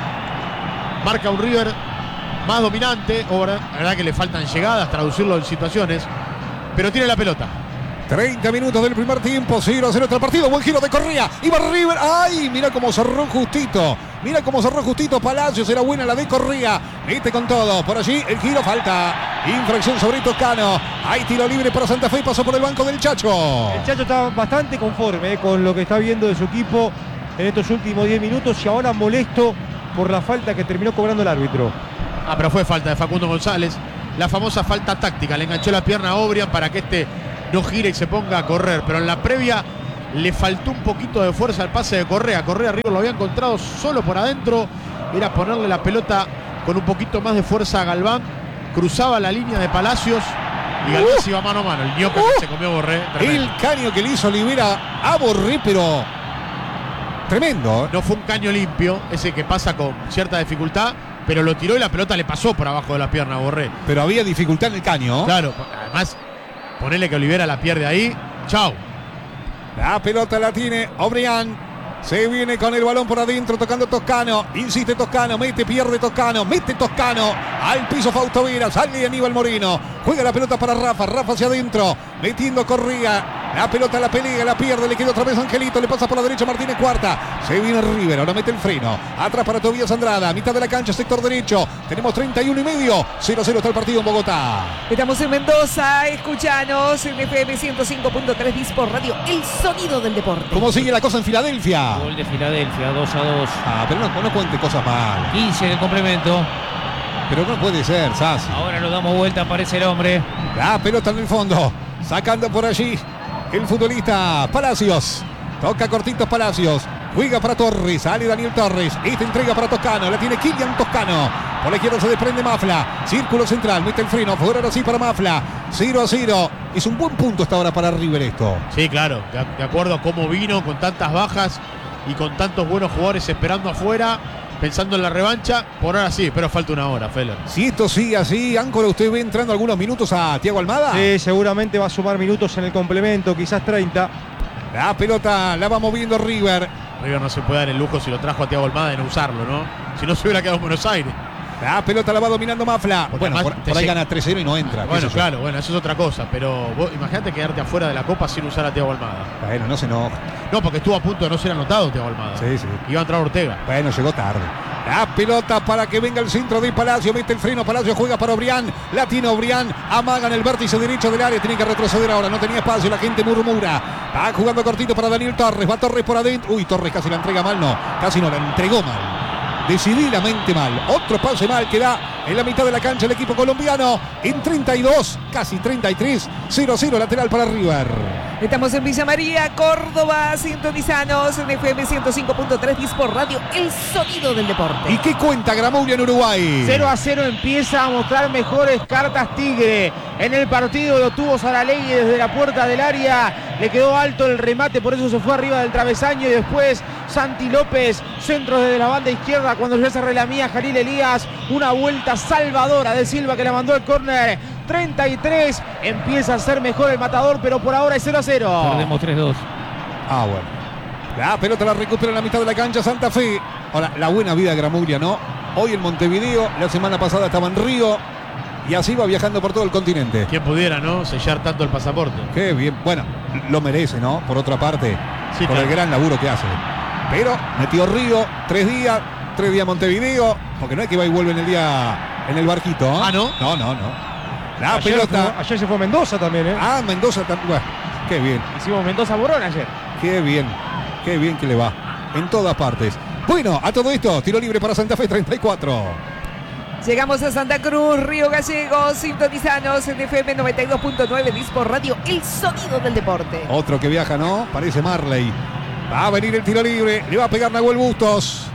marca un River más dominante. O la verdad que le faltan llegadas, traducirlo en situaciones, pero tiene la pelota. treinta minutos del primer tiempo, cero a cero el partido, buen giro de Correa, iba River, ¡ay! Mira cómo cerró justito, mira cómo cerró justito Palacios, era buena la de Correa, viste con todo, por allí el giro, falta, infracción sobre Toscano, hay tiro libre para Santa Fe y pasó por el banco del Chacho. El Chacho está bastante conforme eh, con lo que está viendo de su equipo en estos últimos diez minutos y ahora molesto por la falta que terminó cobrando el árbitro. Ah, pero fue falta de Facundo González, la famosa falta táctica, le enganchó la pierna a Obrian para que este no gire y se ponga a correr, pero en la previa le faltó un poquito de fuerza al pase de Correa. Correa River lo había encontrado solo por adentro, era ponerle la pelota con un poquito más de fuerza a Galván, cruzaba la línea de Palacios y Galván uh, se iba mano a mano, el ñoca uh, que se comió Borré. Tremendo. El caño que le hizo Olivera a Borré, pero tremendo. ¿eh? No fue un caño limpio, ese que pasa con cierta dificultad, pero lo tiró y la pelota le pasó por abajo de la pierna a Borré. Pero había dificultad en el caño. Claro, además ponele que Olivera la pierde ahí. Chau. La pelota la tiene Obrián. Se viene con el balón por adentro, tocando Toscano. Insiste Toscano, mete, pierde Toscano, mete Toscano. Al piso Fausto Vera, sale Aníbal Moreno. Juega la pelota para Rafa, Rafa hacia adentro. Metiendo Correa. La pelota la pelea, la pierde, le queda otra vez Angelito, le pasa por la derecha Martínez Cuarta. Se viene River, ahora mete el freno. Atrás para Tobías Andrada, mitad de la cancha, sector derecho. Tenemos treinta y uno y medio. cero a cero está el partido en Bogotá. Estamos en Mendoza, escuchanos en F M ciento cinco punto tres Dispor Radio, el sonido del deporte. ¿Cómo sigue la cosa en Filadelfia? Gol de Filadelfia, dos a dos. Ah, pero no, no cuente cosas mal. quince en el complemento. Pero no puede ser, Sassi. Ahora lo damos vuelta, aparece el hombre. La pelota en el fondo, sacando por allí el futbolista Palacios. Toca cortitos Palacios. Juega para Torres. Sale Daniel Torres. Esta entrega para Toscano. La tiene Kylian Toscano. Por la izquierda se desprende Mafla. Círculo central. Mete el freno. Fuera ahora sí para Mafla. cero a cero. Es un buen punto hasta ahora para River esto. Sí, claro. De, de acuerdo a cómo vino con tantas bajas y con tantos buenos jugadores esperando afuera, pensando en la revancha. Por ahora sí, pero falta una hora, Feller. Si esto sigue así, Áncora, ¿usted ve entrando algunos minutos a Thiago Almada? Sí, seguramente va a sumar minutos en el complemento, quizás treinta. La pelota la va moviendo River. River no se puede dar el lujo, si lo trajo a Thiago Almada, de no usarlo, ¿no? Si no se hubiera quedado en Buenos Aires. La pelota la va dominando Mafla. Porque bueno, por, por ahí gana tres cero y no entra. Bueno, claro, bueno, eso es otra cosa. Pero vos imagínate quedarte afuera de la Copa sin usar a Thiago Almada. Bueno, no se enoja. No, porque estuvo a punto de no ser anotado Thiago Almada. Sí, sí. Iba a entrar Ortega. Bueno, llegó tarde. La pelota para que venga el centro de Palacio. Mete el freno. Palacio juega para Obrián. La tiene Obrián. Amaga en el vértice derecho del área. Tiene que retroceder ahora. No tenía espacio. La gente murmura. Va jugando cortito para Daniel Torres. Va Torres por adentro. Uy, Torres casi la entrega mal. No, casi no. La entregó mal. Decididamente mal. Otro pase mal que da en la mitad de la cancha el equipo colombiano. En treinta y dos, casi treinta y tres. cero a cero lateral para River. Estamos en Villa María, Córdoba, sintonizanos en F M ciento cinco punto tres Dispor Radio, el sonido del deporte. ¿Y qué cuenta Gramuglia en Uruguay? cero a cero empieza a mostrar mejores cartas Tigre. En el partido lo tuvo Saralegui desde la puerta del área. Le quedó alto el remate, por eso se fue arriba del travesaño. Y después Santi López, centro desde la banda izquierda. Cuando ya se relamía Jalil Elías, una vuelta salvadora de Silva que la mandó al córner. treinta y tres, empieza a ser mejor el matador, pero por ahora es cero a cero. Perdemos tres dos. Ah, bueno. La pelota la recupera en la mitad de la cancha Santa Fe. Ahora, la buena vida de Gramuglia, ¿no? Hoy en Montevideo, la semana pasada estaba en Río. Y así va viajando por todo el continente. Quien pudiera, ¿no? Sellar tanto el pasaporte. Qué bien. Bueno, lo merece, ¿no? Por otra parte, sí, por claro. el gran laburo que hace. Pero metió Río, tres días, tres días Montevideo. Porque no es que va y vuelve en el día en el barquito, ¿eh? Ah, ¿no? No, no, no. La ayer pelota. Fue, ayer se fue a Mendoza también, ¿eh? Ah, Mendoza también. Bueno, qué bien. Hicimos Mendoza-Borón ayer. Qué bien, qué bien que le va. En todas partes. Bueno, a todo esto, tiro libre para Santa Fe, treinta y cuatro. Llegamos a Santa Cruz, Río Gallegos, sintonizanos en F M noventa y dos punto nueve, Dispor Radio, el sonido del deporte. Otro que viaja, ¿no? Parece Marley. Va a venir el tiro libre, le va a pegar Nahuel Bustos.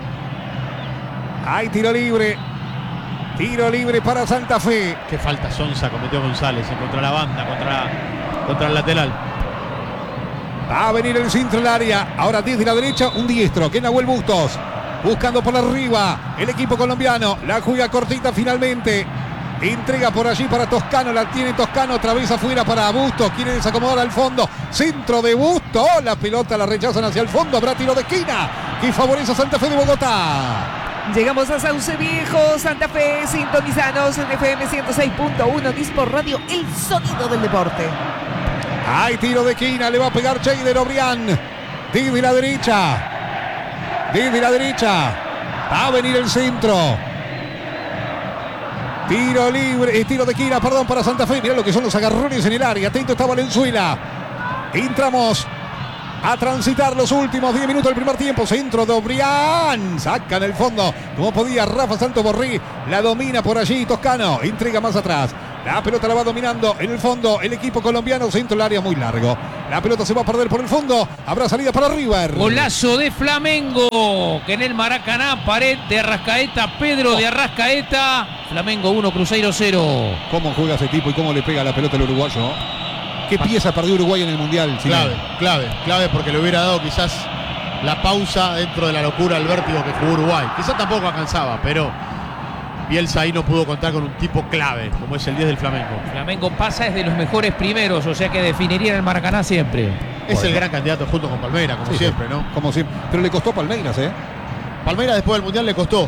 Hay tiro libre. Tiro libre para Santa Fe. Qué falta Sonsa cometió González eh, contra la banda, contra, contra el lateral. Va a venir el centro del área. Ahora desde la derecha, un diestro, que es Nahuel Bustos. Buscando por arriba el equipo colombiano. La juega cortita finalmente. Entrega por allí para Toscano. La tiene Toscano. Otra vez afuera para Bustos. Quiere desacomodar al fondo. Centro de Bustos. La pelota la rechazan hacia el fondo. Habrá tiro de esquina que favorece a Santa Fe de Bogotá. Llegamos a Sauce Viejo, Santa Fe, sintonizanos en F M ciento seis punto uno, Dispor Radio, el sonido del deporte. Hay tiro de esquina. Le va a pegar Cheider Obrián. Desde la derecha. Desde la derecha. Va a venir el centro. Tiro libre. Eh, tiro de esquina, perdón, para Santa Fe. Mirá lo que son los agarrones en el área. Atento está Valenzuela. Entramos a transitar los últimos diez minutos del primer tiempo. Centro de Obrián. Saca en el fondo. Como podía Rafa Santos Borrí. La domina por allí Toscano. Entrega más atrás. La pelota la va dominando en el fondo el equipo colombiano. Centro del área muy largo. La pelota se va a perder por el fondo. Habrá salida para River. Golazo de Flamengo. Que en el Maracaná, pared de Arrascaeta. Pedro de Arrascaeta. Flamengo uno, Cruzeiro cero. ¿Cómo juega ese tipo y cómo le pega la pelota al uruguayo? ¿Qué pieza perdió Uruguay en el Mundial? Clave, clave, clave porque le hubiera dado quizás la pausa dentro de la locura, el vértigo que jugó Uruguay. Quizás tampoco alcanzaba, pero Bielsa ahí no pudo contar con un tipo clave, como es el diez del Flamengo. Flamengo pasa desde los mejores primeros, o sea que definiría el Maracaná siempre. Es Bueno. el gran candidato junto con Palmeiras, como Sí, siempre, ¿no? Como siempre. Pero le costó Palmeiras, ¿eh? Palmeiras después del Mundial le costó.